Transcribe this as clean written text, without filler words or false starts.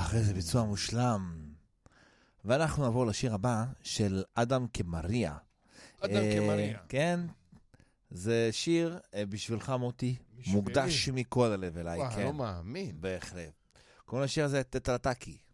איזה ביצוע מושלם. ואנחנו נעבור לשיר הבא של אדם כמריה. אדם כמריה. כן, זה שיר בשבילך מוטי, מוקדש מכל הלב אליי. וואו, לא מאמין. בהחלט. קוראים לשיר הזה טטרטקי.